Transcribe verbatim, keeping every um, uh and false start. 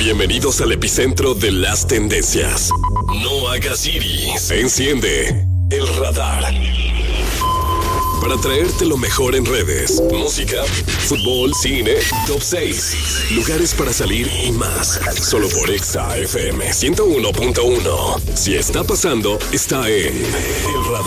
Bienvenidos al epicentro de las tendencias. No hagas iris. Enciende el radar para traerte lo mejor en redes, música, fútbol, cine, top seis, lugares para salir y más. Solo por Exa F M ciento uno punto uno. Si está pasando, está en el radar.